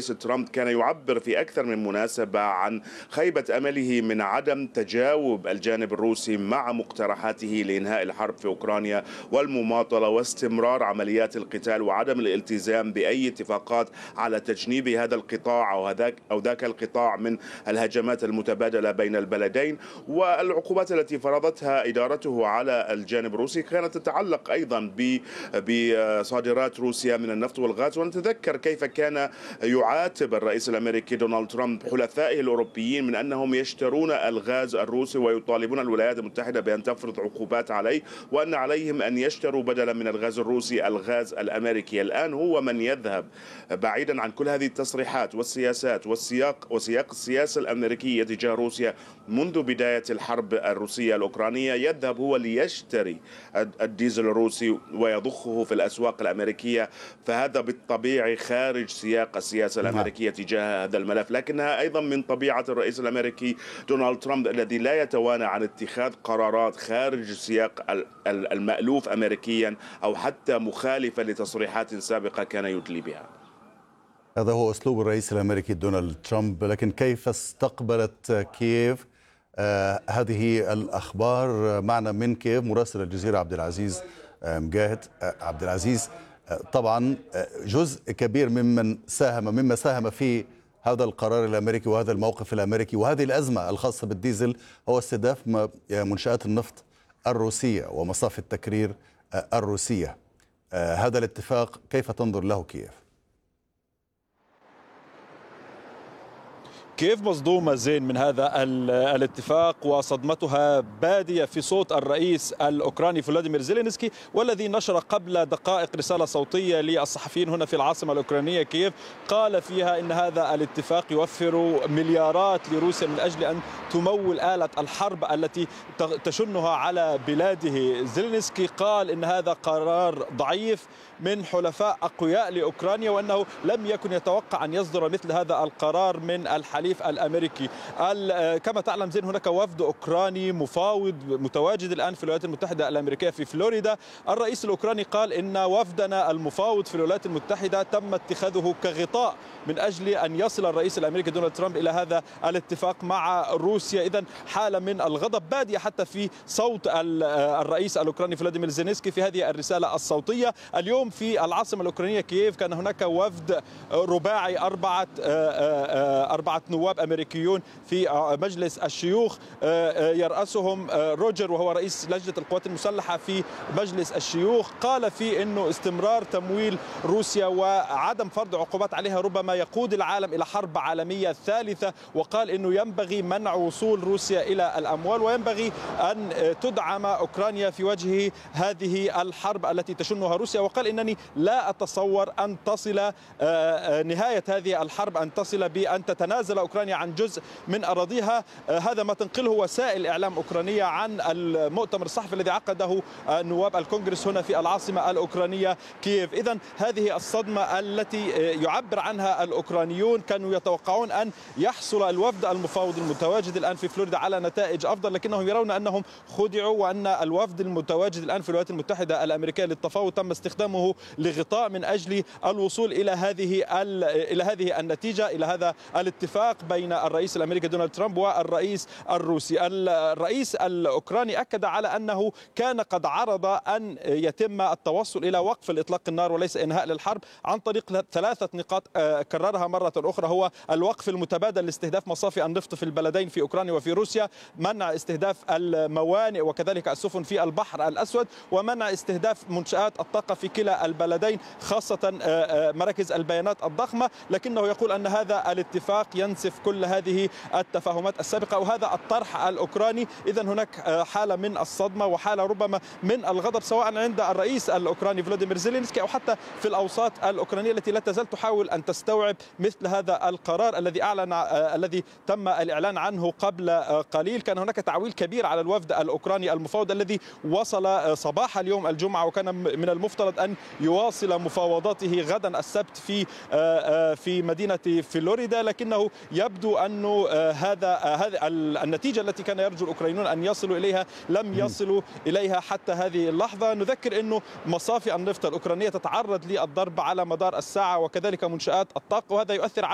الرئيس ترامب كان يعبر في أكثر من مناسبة عن خيبة أمله من عدم تجاوب الجانب الروسي مع مقترحاته لإنهاء الحرب في أوكرانيا والمماطلة واستمرار عمليات القتال وعدم الالتزام بأي اتفاقات على تجنيب هذا القطاع أو ذاك القطاع من الهجمات المتبادلة بين البلدين. والعقوبات التي فرضتها إدارته على الجانب الروسي كانت تتعلق أيضا بصادرات روسيا من النفط والغاز. ونتذكر كيف كان يعاتب الرئيس الأمريكي دونالد ترامب حلفائه الأوروبيين من أنهم يشترون الغاز الروسي ويطالبون الولايات المتحدة بأن تفرض عقوبات عليه، وأن عليهم أن يشتروا بدلا من الغاز الروسي الغاز الأمريكي. الآن هو من يذهب بعيدا عن كل هذه التصريحات والسياسات وسياق السياسة الأمريكية تجاه روسيا منذ بداية الحرب الروسية الأوكرانية، يذهب هو ليشتري الديزل الروسي ويضخه في الأسواق الأمريكية. فهذا بالطبيعي خارج سياق السياسة الأمريكية تجاه هذا الملف، لكنها أيضا من طبيعة الرئيس الأمريكي دونالد ترامب الذي لا يتوانى عن اتخاذ قرارات خارج سياق المألوف أمريكيا أو حتى مخالفة لتصريحات سابقة كان يدلي بها. هذا هو أسلوب الرئيس الأمريكي دونالد ترامب. لكن كيف استقبلت كييف هذه الأخبار؟ معنا من كييف مراسل الجزيرة عبد العزيز مجاهد. عبد العزيز، طبعا جزء كبير مما ساهم في هذا القرار الأمريكي وهذا الموقف الأمريكي وهذه الأزمة الخاصة بالديزل هو استهداف منشآت النفط الروسية ومصافي التكرير الروسية. هذا الاتفاق كيف تنظر له كييف؟ كييف مصدومة زين من هذا الاتفاق، وصدمتها بادية في صوت الرئيس الأوكراني فلاديمير زيلينسكي، والذي نشر قبل دقائق رسالة صوتية للصحفيين هنا في العاصمة الأوكرانية كييف، قال فيها إن هذا الاتفاق يوفر مليارات لروسيا من أجل أن تمول آلة الحرب التي تشنها على بلاده. زيلينسكي قال إن هذا قرار ضعيف من حلفاء أقوياء لأوكرانيا، وأنه لم يكن يتوقع أن يصدر مثل هذا القرار من الحليف الأمريكي. كما تعلم زين هناك وفد أوكراني مفاوض متواجد الآن في الولايات المتحدة الأمريكية في فلوريدا. الرئيس الأوكراني قال إن وفدنا المفاوض في الولايات المتحدة تم اتخاذه كغطاء من أجل أن يصل الرئيس الأمريكي دونالد ترامب إلى هذا الاتفاق مع روسيا. إذن حالة من الغضب بادية حتى في صوت الرئيس الأوكراني فلاديمير زيلينسكي في هذه الرسالة الصوتية. اليوم في العاصمة الأوكرانية كييف كان هناك وفد رباعي أربعة نواب أمريكيون في مجلس الشيوخ يرأسهم روجر وهو رئيس لجنة القوات المسلحة في مجلس الشيوخ. قال فيه أنه استمرار تمويل روسيا وعدم فرض عقوبات عليها ربما يقود العالم إلى حرب عالمية ثالثة، وقال أنه ينبغي منع وصول روسيا إلى الأموال وينبغي أن تدعم أوكرانيا في وجه هذه الحرب التي تشنها روسيا. وقال إنني لا أتصور أن تصل نهاية هذه الحرب أن تصل بأن تتنازل أوكرانيا عن جزء من أراضيها. هذا ما تنقله وسائل إعلام أوكرانية عن المؤتمر الصحفي الذي عقده نواب الكونغرس هنا في العاصمة الأوكرانية كييف. إذن هذه الصدمة التي يعبر عنها الأوكرانيون. كانوا يتوقعون أن يحصل الوفد المفاوض المتواجد الآن في فلوريدا على نتائج أفضل، لكنهم يرون أنهم خدعوا وأن الوفد المتواجد الآن في الولايات المتحدة الأمريكية للتفاوض تم استخدامه لغطاء من أجل الوصول إلى هذه النتيجة، إلى هذا الاتفاق بين الرئيس الأمريكي دونالد ترامب والرئيس الروسي. الرئيس الأوكراني أكد على أنه كان قد عرض أن يتم التوصل إلى وقف الإطلاق النار وليس إنهاء للحرب عن طريق 3 نقاط كررها مرة أخرى، هو الوقف المتبادل لاستهداف مصافي النفط في البلدين في أوكرانيا وفي روسيا، منع استهداف الموانئ وكذلك السفن في البحر الأسود، ومنع استهداف منشآت الطاقة في كلا البلدين خاصة مراكز البيانات الضخمة. لكنه يقول أن هذا الاتفاق ينسف كل هذه التفاهمات السابقة وهذا الطرح الأوكراني. إذن هناك حالة من الصدمة وحالة ربما من الغضب سواء عند الرئيس الأوكراني فلاديمير زيلينسكي أو حتى في الأوساط الأوكرانية التي لا تزال تحاول أن تستوعب مثل هذا القرار الذي تم الإعلان عنه قبل قليل. كان هناك تعويل كبير على الوفد الأوكراني المفاوض الذي وصل صباح اليوم الجمعة، وكان من المفترض أن يواصل مفاوضاته غدا السبت في مدينة فلوريدا، لكنه يبدو أنه هذا النتيجة التي كان يرجو الأوكرانيون أن يصلوا إليها لم يصلوا إليها حتى هذه اللحظة. نذكر أنه مصافي النفط الأوكرانية تتعرض للضرب على مدار الساعة وكذلك منشآت الطاقة، وهذا يؤثر